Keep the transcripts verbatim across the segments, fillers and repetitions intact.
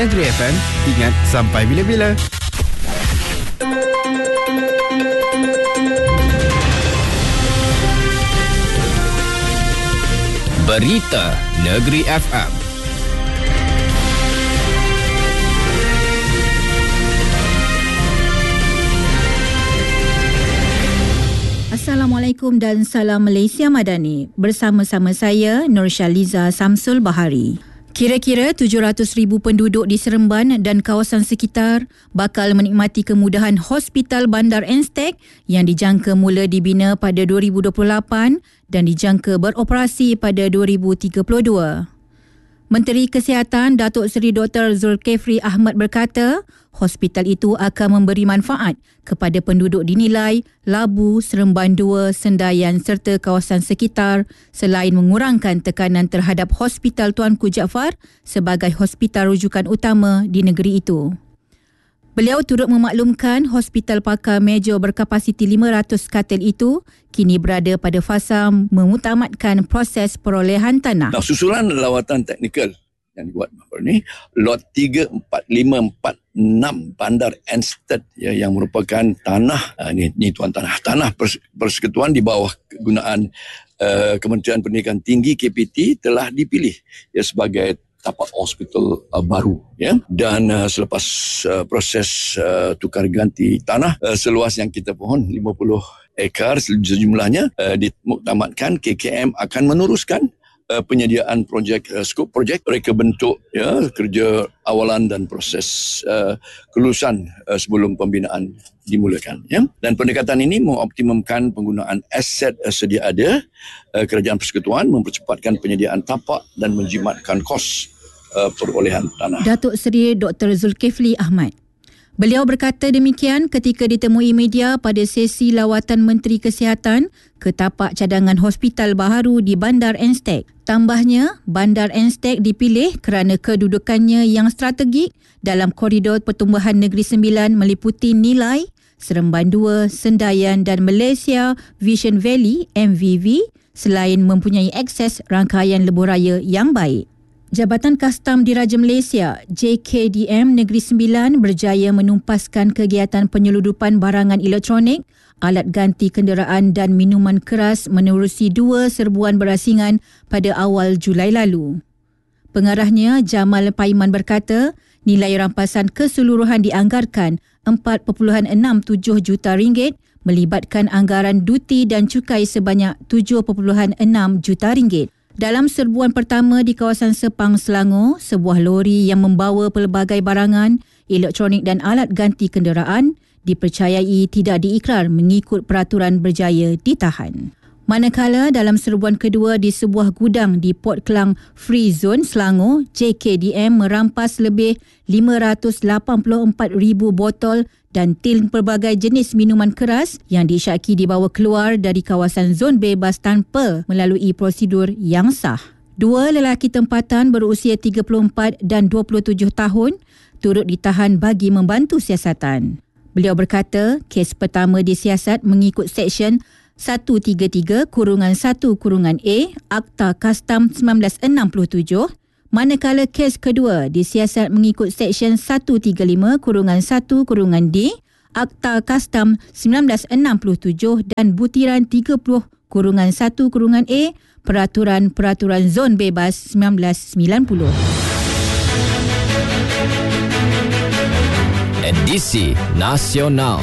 Negeri F M, ingat sampai bila-bila. Berita Negeri F M. Assalamualaikum dan salam Malaysia Madani. Bersama-sama saya Nur Syaliza Samsul Bahari. Kira-kira tujuh ratus ribu penduduk di Seremban dan kawasan sekitar bakal menikmati kemudahan Hospital Bandar Anstek yang dijangka mula dibina pada dua ribu dua puluh lapan dan dijangka beroperasi pada dua ribu tiga puluh dua. Menteri Kesihatan Datuk Seri Doktor Zulkifli Ahmad berkata, hospital itu akan memberi manfaat kepada penduduk dinilai Labu, Seremban dua, Sendayan serta kawasan sekitar selain mengurangkan tekanan terhadap Hospital Tuanku Jaafar sebagai hospital rujukan utama di negeri itu. Beliau turut memaklumkan hospital pakar Mejo berkapasiti lima ratus katil itu kini berada pada fasa memutamatkan proses perolehan tanah. Nah, susulan lawatan teknikal yang dibuat ni, lot tiga, empat, lima, empat, enam Bandar Anstek ya, yang merupakan tanah, uh, ni, ni tuan tanah, tanah pers- persekutuan di bawah kegunaan uh, Kementerian Pendidikan Tinggi K P T telah dipilih ya, sebagai tapak hospital uh, baru ya, dan uh, selepas uh, proses uh, tukar ganti tanah uh, seluas yang kita pohon lima puluh ekar sejumlahnya uh, dimuktamadkan, K K M akan meneruskan uh, penyediaan projek uh, skop projek, mereka bentuk ya, kerja awalan dan proses uh, kelulusan uh, sebelum pembinaan dimulakan ya. Dan pendekatan ini mengoptimumkan penggunaan aset uh, sedia ada uh, kerajaan persekutuan, mempercepatkan penyediaan tapak dan menjimatkan kos Uh, perolehan tanah. Datuk Seri Doktor Zulkifli Ahmad. Beliau berkata demikian ketika ditemui media pada sesi lawatan Menteri Kesihatan ke tapak cadangan hospital baharu di Bandar Anstek. Tambahnya, Bandar Anstek dipilih kerana kedudukannya yang strategik dalam koridor pertumbuhan Negeri Sembilan meliputi nilai Seremban dua, Sendayan dan Malaysia Vision Valley M V V selain mempunyai akses rangkaian lebuh raya yang baik. Jabatan Kastam Diraja Malaysia J K D M Negeri Sembilan berjaya menumpaskan kegiatan penyeludupan barangan elektronik, alat ganti kenderaan dan minuman keras menerusi dua serbuan berasingan pada awal Julai lalu. Pengarahnya Jamal Paiman berkata, nilai rampasan keseluruhan dianggarkan empat perpuluhan enam tujuh juta ringgit melibatkan anggaran duti dan cukai sebanyak tujuh perpuluhan enam juta ringgit. Dalam serbuan pertama di kawasan Sepang, Selangor, sebuah lori yang membawa pelbagai barangan, elektronik dan alat ganti kenderaan dipercayai tidak diikrar mengikut peraturan berjaya ditahan. Manakala dalam serbuan kedua di sebuah gudang di Port Klang Free Zone, Selangor, J K D M merampas lebih lima ratus lapan puluh empat ribu botol dan til pelbagai jenis minuman keras yang disyaki dibawa keluar dari kawasan zon bebas tanpa melalui prosedur yang sah. Dua lelaki tempatan berusia tiga puluh empat dan dua puluh tujuh tahun turut ditahan bagi membantu siasatan. Beliau berkata, kes pertama disiasat mengikut Seksyen seratus tiga puluh tiga satu A Akta Kastam seribu sembilan ratus enam puluh tujuh, manakala kes kedua disiasat mengikut Seksyen seratus tiga puluh lima satu D Akta Kastam seribu sembilan ratus enam puluh tujuh dan butiran tiga puluh satu A Peraturan-Peraturan Zon Bebas seribu sembilan ratus sembilan puluh. Edisi Nasional.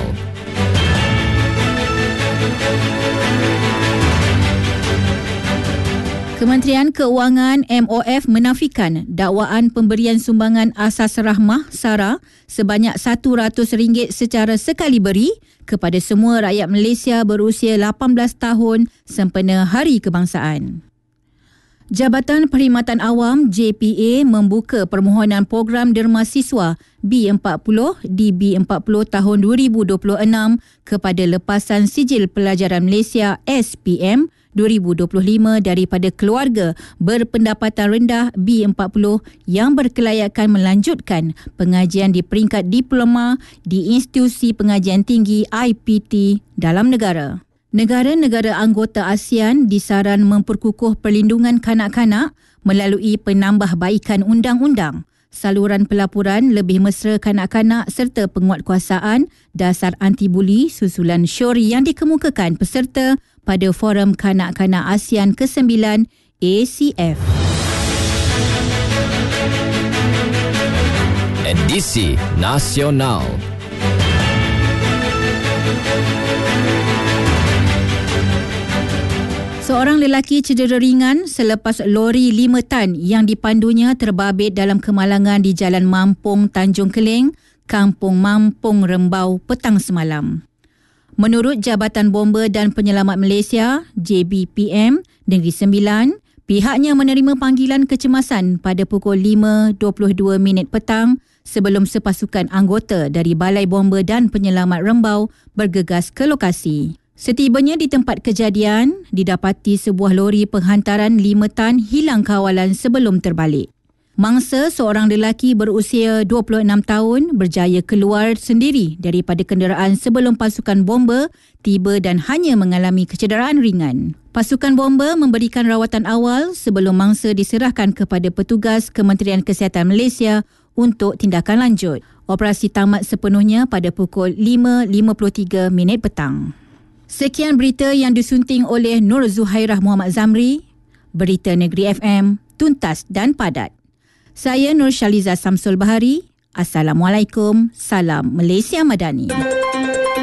Kementerian Keuangan M O F menafikan dakwaan pemberian sumbangan asas rahmah SARA sebanyak satu ratus ringgit secara sekali beri kepada semua rakyat Malaysia berusia lapan belas tahun sempena Hari Kebangsaan. Jabatan Perkhidmatan Awam J P A membuka permohonan program derma siswa B empat puluh D B empat puluh tahun dua ribu dua puluh enam kepada Lepasan Sijil Pelajaran Malaysia S P M dua ribu dua puluh lima daripada keluarga berpendapatan rendah B empat puluh yang berkelayakan melanjutkan pengajian di peringkat diploma di Institusi Pengajian Tinggi I P T dalam negara. Negara-negara anggota ASEAN disaran memperkukuh perlindungan kanak-kanak melalui penambahbaikan undang-undang saluran pelaburan lebih mesra kanak-kanak serta penguatkuasaan dasar anti-buli susulan syori yang dikemukakan peserta pada Forum Kanak-Kanak ASEAN kesembilan A C F. Edisi Nasional. Seorang lelaki cedera ringan selepas lori lima tan yang dipandunya terbabit dalam kemalangan di Jalan Mampung, Tanjung Keleng, Kampung Mampung, Rembau petang semalam. Menurut Jabatan Bomba dan Penyelamat Malaysia, J B P M Negeri Sembilan, pihaknya menerima panggilan kecemasan pada pukul lima dua puluh dua minit petang sebelum sepasukan anggota dari Balai Bomba dan Penyelamat Rembau bergegas ke lokasi. Setibanya di tempat kejadian, didapati sebuah lori penghantaran lima tan hilang kawalan sebelum terbalik. Mangsa seorang lelaki berusia dua puluh enam tahun berjaya keluar sendiri daripada kenderaan sebelum pasukan bomba tiba dan hanya mengalami kecederaan ringan. Pasukan bomba memberikan rawatan awal sebelum mangsa diserahkan kepada petugas Kementerian Kesihatan Malaysia untuk tindakan lanjut. Operasi tamat sepenuhnya pada pukul lima lima puluh tiga minit petang. Sekian berita yang disunting oleh Nur Zuhairah Muhammad Zamri. Berita Negeri F M, tuntas dan padat. Saya Nur Syaliza Samsul Bahari. Assalamualaikum. Salam Malaysia Madani.